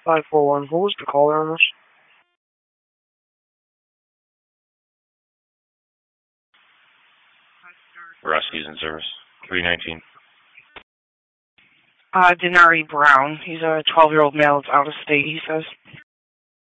541. Who was the caller on this? Rescues in service. 319. Denari Brown. He's a 12-year-old male that's out of state, he says.